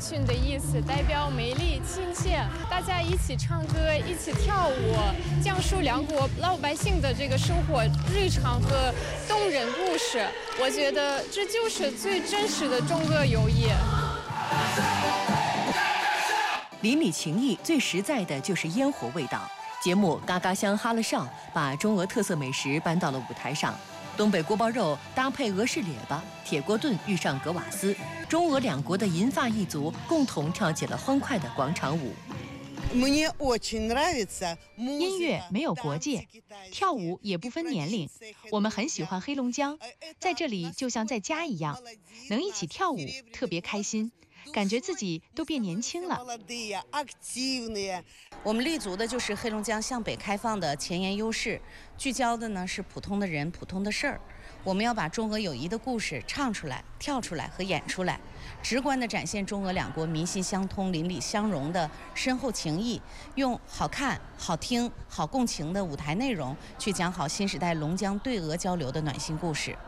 群的意思，代表美丽亲切，大家一起唱歌，一起跳舞，讲述两国老百姓的这个生活日常和动人故事。我觉得这就是最真实的中俄友谊。 邻里情谊最实在的就是烟火味道。节目《嘎嘎香哈了哨》把中俄特色美食搬到了舞台上。东北锅包肉搭配俄式列巴，铁锅炖遇上格瓦斯，中俄两国的银发一族共同跳起了欢快的广场舞。 音乐没有国界，跳舞也不分年龄。我们很喜欢黑龙江，在这里就像在家一样，能一起跳舞特别开心，感觉自己都变年轻了。 我们立足的就是黑龙江向北开放的前沿优势，聚焦的呢是普通的人、普通的事儿。我们要把中俄友谊的故事唱出来、跳出来和演出来，直观地展现中俄两国民心相通、邻里相融的深厚情谊，用好看、好听、好共情的舞台内容去讲好新时代龙江对俄交流的暖心故事。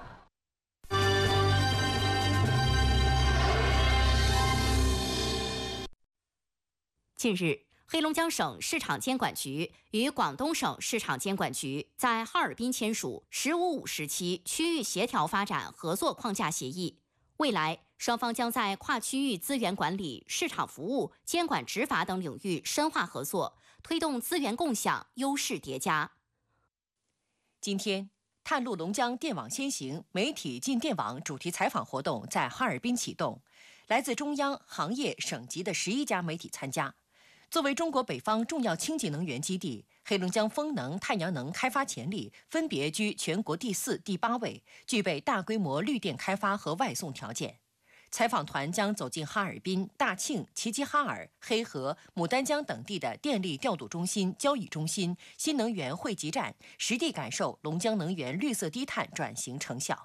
近日，黑龙江省市场监管局与广东省市场监管局在哈尔滨签署“15-5”时期区域协调发展合作框架协议。未来，双方将在跨区域资源管理、市场服务、监管执法等领域深化合作，推动资源共享优势叠加。 今天，探路龙江电网先行媒体进电网主题采访活动在哈尔滨启动，来自中央、行业、省级的11家媒体参加。作为中国北方重要清净能源基地，黑龙江风能、太阳能开发潜力分别居全国第4、第8位，具备大规模绿电开发和外送条件。采访团将走进哈尔滨、大庆、齐齐哈尔、黑河、牡丹江等地的电力调度中心、交易中心、新能源汇集站，实地感受龙江能源绿色低碳转型成效。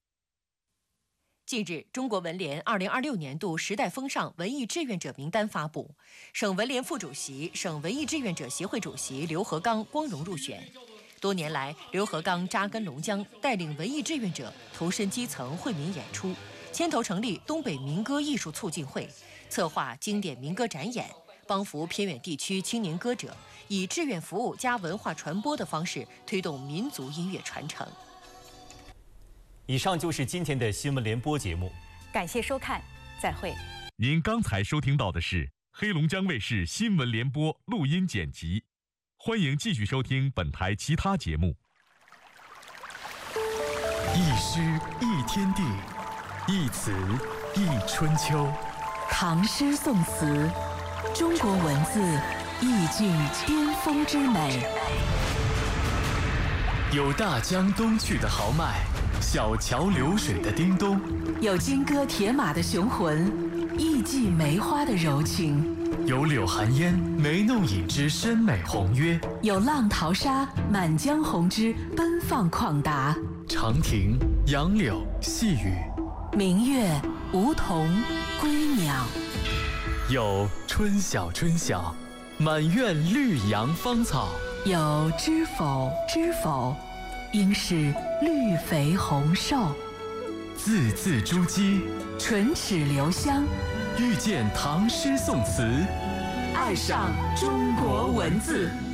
近日，中国文联2026年度时代风尚文艺志愿者名单发布，省文联副主席、省文艺志愿者协会主席刘和刚光荣入选。多年来，刘和刚扎根龙江，带领文艺志愿者投身基层惠民演出，牵头成立东北民歌艺术促进会，策划经典民歌展演，帮扶偏远地区青年歌者，以志愿服务加文化传播的方式推动民族音乐传承。 以上就是今天的新闻联播节目， 感谢收看，再会。 您刚才收听到的是黑龙江卫视新闻联播录音剪辑，欢迎继续收听本台其他节目。 一诗一天地，一词一春秋。 唐诗宋词，中国文字意境巅峰之美。 有大江东去的豪迈，小桥流水的叮咚， 有金戈铁马的雄浑，艺伎梅花的柔情， 有柳寒烟眉弄影之深美宏约， 有浪淘沙满江红之奔放旷达。 长亭杨柳细雨， 明月梧桐归鸟， 有春晓春晓，满院绿杨芳草， 有知否知否，应是绿肥红瘦。 字字珠玑， 唇齿留香， 遇见唐诗宋词， 爱上中国文字。